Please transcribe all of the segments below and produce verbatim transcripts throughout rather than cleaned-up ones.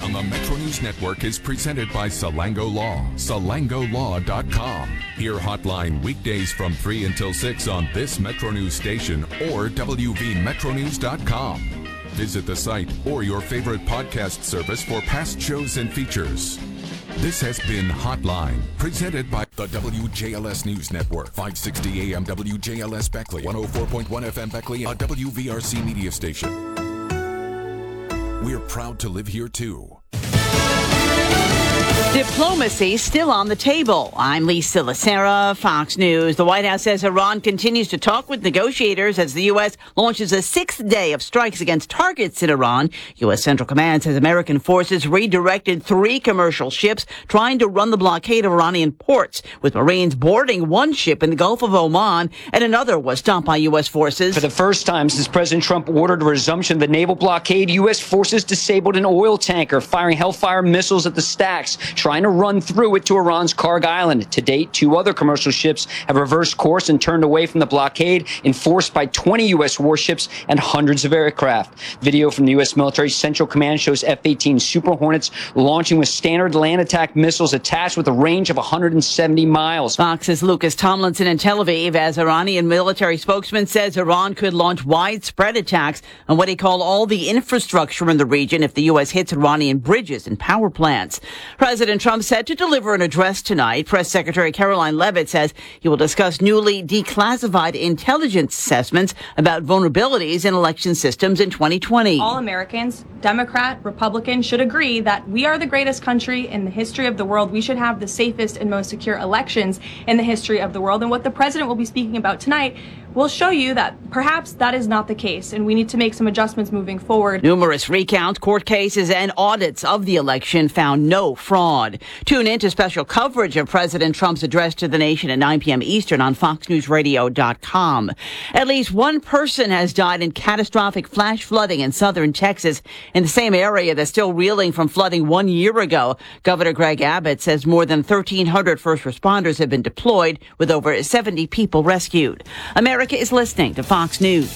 on the Metro News Network is presented by Salango Law, salango law dot com. Hear Hotline weekdays from three until six on this Metro News station or w v metro news dot com. Visit the site or your favorite podcast service for past shows and features. This has been Hotline, presented by the W J L S News Network, five sixty A M W J L S Beckley, one oh four point one F M Beckley, a W V R C media station. We're proud to live here, too. Diplomacy still on the table. I'm Lisa Lacera, Fox News. The White House says Iran continues to talk with negotiators as the U S launches a sixth day of strikes against targets in Iran. U S Central Command says American forces redirected three commercial ships trying to run the blockade of Iranian ports, with Marines boarding one ship in the Gulf of Oman and another was stopped by U S forces. For the first time since President Trump ordered a resumption of the naval blockade, U S forces disabled an oil tanker, firing Hellfire missiles at the stacks, trying to run through it to Iran's Karg Island. To date, two other commercial ships have reversed course and turned away from the blockade, enforced by twenty U S warships and hundreds of aircraft. Video from the U S military Central Command shows F eighteen Super Hornets launching with standard land attack missiles attached with a range of one hundred seventy miles. Fox's Lucas Tomlinson in Tel Aviv, as Iranian military spokesman says Iran could launch widespread attacks on what he called all the infrastructure in the region if the U S hits Iranian bridges and power plants. President Trump set to deliver an address tonight. Press Secretary Caroline Leavitt says he will discuss newly declassified intelligence assessments about vulnerabilities in election systems in twenty twenty. All Americans, Democrat, Republican, should agree that we are the greatest country in the history of the world. We should have the safest and most secure elections in the history of the world. And what the president will be speaking about tonight will show you that perhaps that is not the case, and we need to make some adjustments moving forward. Numerous recount, court cases, and audits of the election found no fraud. Tune in to special coverage of President Trump's address to the nation at nine p.m. Eastern on fox news radio dot com. At least one person has died in catastrophic flash flooding in southern Texas, in the same area that's still reeling from flooding one year ago. Governor Greg Abbott says more than thirteen hundred first responders have been deployed, with over seventy people rescued. America is listening to Fox News.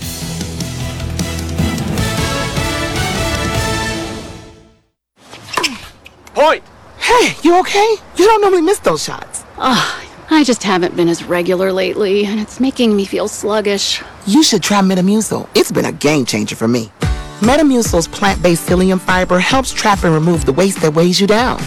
Point! Hey, you okay? You don't normally miss those shots. Oh, I just haven't been as regular lately, and it's making me feel sluggish. You should try Metamucil. It's been a game changer for me. Metamucil's plant-based psyllium fiber helps trap and remove the waste that weighs you down.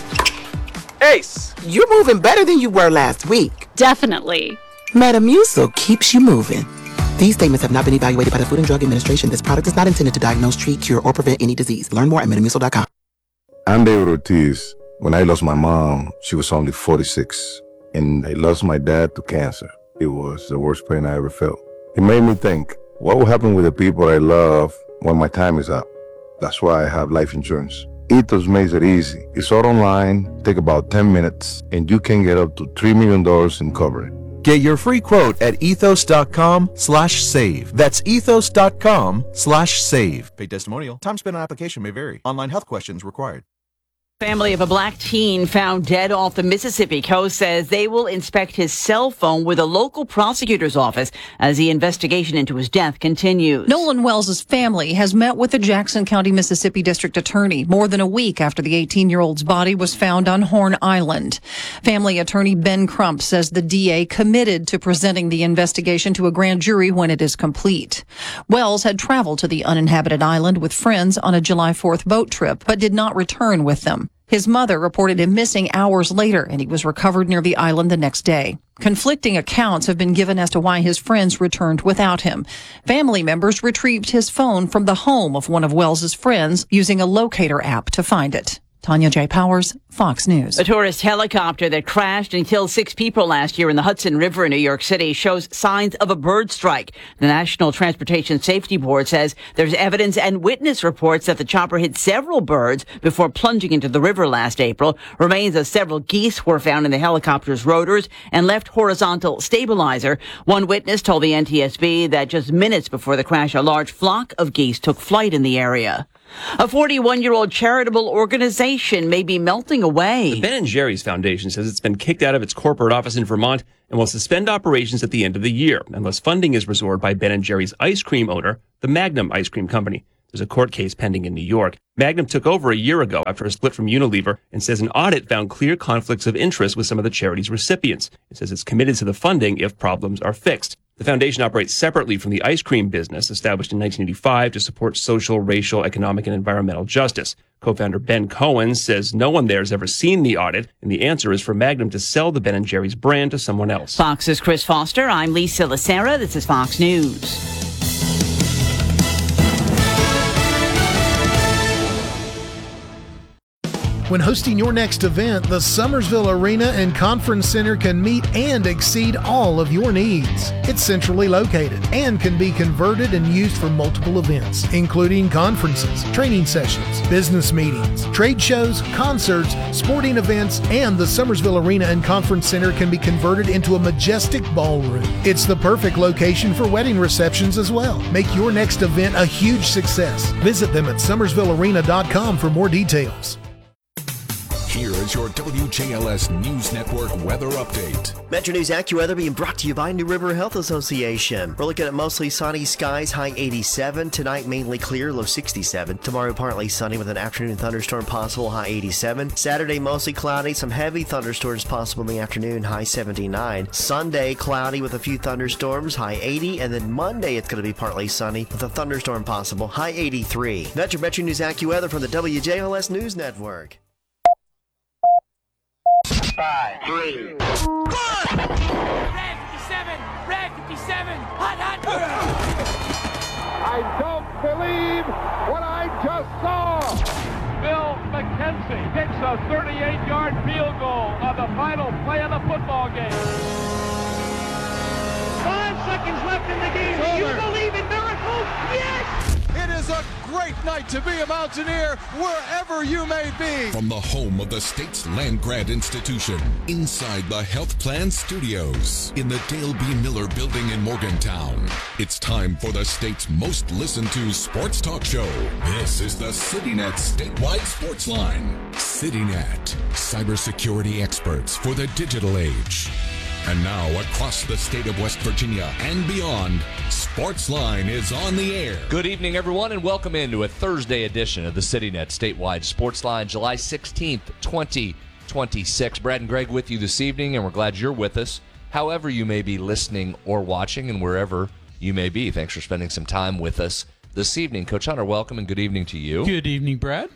Ace! You're moving better than you were last week. Definitely. Metamucil keeps you moving. These statements have not been evaluated by the Food and Drug Administration. This product is not intended to diagnose, treat, cure, or prevent any disease. Learn more at metamucil dot com. I'm David Ortiz. When I lost my mom, she was only forty-six. And I lost my dad to cancer. It was the worst pain I ever felt. It made me think, what will happen with the people I love when my time is up? That's why I have life insurance. Ethos makes it easy. It's all online, take about ten minutes, and you can get up to three million dollars in coverage. Get your free quote at ethos dot com slash save. That's ethos dot com slash save. Paid testimonial. Time spent on application may vary. Online health questions required. Family of a black teen found dead off the Mississippi coast says they will inspect his cell phone with a local prosecutor's office as the investigation into his death continues. Nolan Wells' family has met with the Jackson County, Mississippi District Attorney more than a week after the eighteen-year-old's body was found on Horn Island. Family attorney Ben Crump says the D A committed to presenting the investigation to a grand jury when it is complete. Wells had traveled to the uninhabited island with friends on a July fourth boat trip, but did not return with them. His mother reported him missing hours later, and he was recovered near the island the next day. Conflicting accounts have been given as to why his friends returned without him. Family members retrieved his phone from the home of one of Wells's friends using a locator app to find it. Tanya J. Powers, Fox News. A tourist helicopter that crashed and killed six people last year in the Hudson River in New York City shows signs of a bird strike. The National Transportation Safety Board says there's evidence and witness reports that the chopper hit several birds before plunging into the river last April. Remains of several geese were found in the helicopter's rotors and left horizontal stabilizer. One witness told the N T S B that just minutes before the crash, a large flock of geese took flight in the area. A forty-one-year-old charitable organization may be melting away. The Ben and Jerry's Foundation says it's been kicked out of its corporate office in Vermont and will suspend operations at the end of the year unless funding is restored by Ben and Jerry's ice cream owner, the Magnum Ice Cream Company. There's a court case pending in New York. Magnum took over a year ago after a split from Unilever and says an audit found clear conflicts of interest with some of the charity's recipients. It says it's committed to the funding if problems are fixed. The foundation operates separately from the ice cream business, established in nineteen eighty-five to support social, racial, economic, and environmental justice. Co-founder Ben Cohen says no one there has ever seen the audit, and the answer is for Magnum to sell the Ben and Jerry's brand to someone else. Fox's Chris Foster. I'm Lisa Lacera. This is Fox News. When hosting your next event, the Summersville Arena and Conference Center can meet and exceed all of your needs. It's centrally located and can be converted and used for multiple events, including conferences, training sessions, business meetings, trade shows, concerts, sporting events, and the Summersville Arena and Conference Center can be converted into a majestic ballroom. It's the perfect location for wedding receptions as well. Make your next event a huge success. Visit them at summersville arena dot com for more details. Here is your W J L S News Network weather update. Metro News AccuWeather being brought to you by New River Health Association. We're looking at mostly sunny skies, high eighty-seven. Tonight, mainly clear, low sixty-seven. Tomorrow, partly sunny with an afternoon thunderstorm possible, high eighty-seven. Saturday, mostly cloudy, some heavy thunderstorms possible in the afternoon, high seventy-nine. Sunday, cloudy with a few thunderstorms, high eighty. And then Monday, it's going to be partly sunny with a thunderstorm possible, high eighty-three. That's your Metro News AccuWeather from the W J L S News Network. Five, three, one. Red fifty-seven, red fifty-seven, hot, hot. I don't believe what I just saw. Bill McKenzie kicks a thirty-eight-yard field goal on the final play of the football game. Five seconds left in the game. Do you believe in miracles? Yes! It is a great night to be a Mountaineer wherever you may be. From the home of the state's land grant institution, inside the Health Plan Studios, in the Dale B. Miller Building in Morgantown, it's time for the state's most listened to sports talk show. This is the CityNet Statewide Sports Line. CityNet, cybersecurity experts for the digital age. And now, across the state of West Virginia and beyond, Sportsline is on the air. Good evening, everyone, and welcome into a Thursday edition of the CityNet Statewide Sportsline, July sixteenth, twenty twenty-six. Brad and Greg with you this evening, and we're glad you're with us, however you may be listening or watching, and wherever you may be. Thanks for spending some time with us this evening. Coach Hunter, welcome, and good evening to you. Good evening, Brad.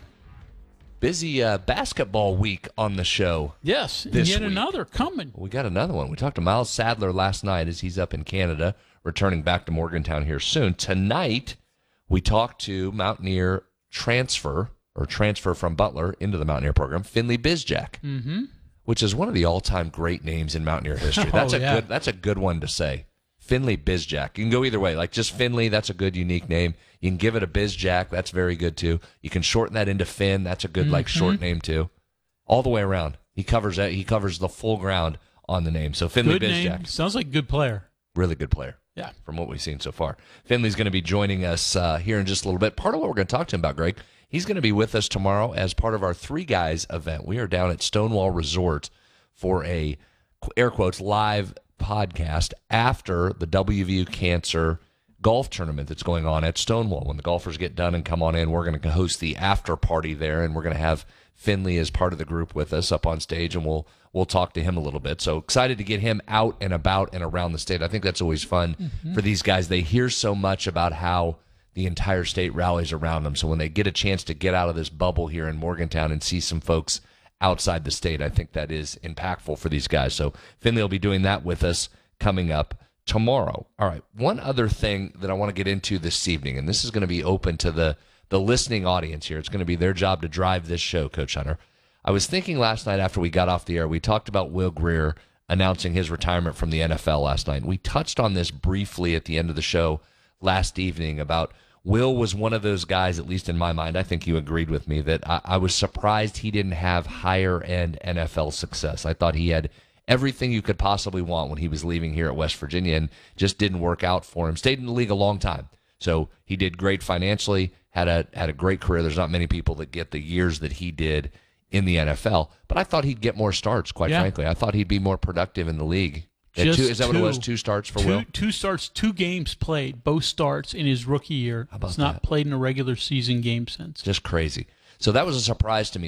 Busy uh, basketball week on the show. Yes, this yet week. another coming. We got another one. We talked to Miles Sadler last night as he's up in Canada, returning back to Morgantown here soon. Tonight, we talked to Mountaineer transfer, or transfer from Butler into the Mountaineer program, Finley Bizjack, mm-hmm. which is one of the all-time great names in Mountaineer history. That's oh, a yeah. good. That's a good one to say. Finley Bizjack. You can go either way. Like just Finley, that's a good, unique name. You can give it a Bizjack. That's very good, too. You can shorten that into Finn. That's a good, mm-hmm. like, short name, too. All the way around. He covers that. He covers the full ground on the name. So Finley good Bizjack. Name. Sounds like a good player. Really good player. Yeah. From what we've seen so far. Finley's going to be joining us uh, here in just a little bit. Part of what we're going to talk to him about, Greg, he's going to be with us tomorrow as part of our Three Guys event. We are down at Stonewall Resort for a, air quotes, live podcast after the W V U Cancer golf tournament that's going on at Stonewall. When the golfers get done and come on in, we're going to host the after party there, and we're going to have Finley as part of the group with us up on stage, and we'll we'll talk to him a little bit. So excited to get him out and about and around the state. I think that's always fun mm-hmm. for these guys. They hear so much about how the entire state rallies around them. So when they get a chance to get out of this bubble here in Morgantown and see some folks outside the state, I think that is impactful for these guys. So Finley will be doing that with us coming up tomorrow. All right, one other thing that I want to get into this evening, and this is going to be open to the, the listening audience here. It's going to be their job to drive this show, Coach Hunter. I was thinking last night after we got off the air, we talked about Will Greer announcing his retirement from the N F L last night. We touched on this briefly at the end of the show last evening about Will was one of those guys, at least in my mind, I think you agreed with me, that I, I was surprised he didn't have higher-end N F L success. I thought he had everything you could possibly want when he was leaving here at West Virginia and just didn't work out for him. Stayed in the league a long time. So he did great financially, had a had a great career. There's not many people that get the years that he did in the N F L. But I thought he'd get more starts, quite yeah. frankly. I thought he'd be more productive in the league. Yeah, Just two, is that two. what it was? Two starts for two, Will? Two starts, two games played, both starts in his rookie year. How about He's not that? played in a regular season game since. Just crazy. So that was a surprise to me.